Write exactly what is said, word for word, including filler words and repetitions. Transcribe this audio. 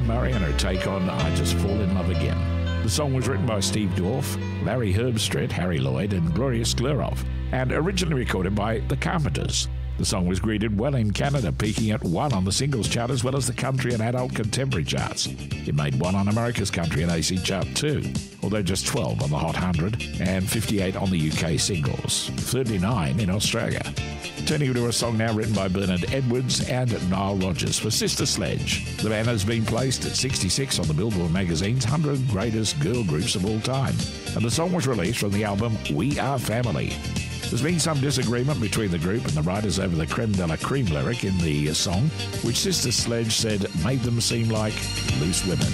Anne Murray and her take on I Just Fall in Love Again. The song was written by Steve Dorff, Larry Herbstritt, Harry Lloyd, and Gloria Sklerov, and originally recorded by The Carpenters. The song was greeted well in Canada, peaking at one on the singles chart as well as the country and adult contemporary charts. It made one on America's country and A C chart too, although just twelve on the Hot one hundred and fifty-eight on the U K singles, thirty-nine in Australia. Turning to a song now written by Bernard Edwards and Nile Rodgers for Sister Sledge. The band has been placed at sixty-six on the Billboard magazine's one hundred Greatest Girl Groups of All Time, and the song was released from the album We Are Family. There's been some disagreement between the group and the writers over the creme de la creme lyric in the song, which Sister Sledge said made them seem like loose women.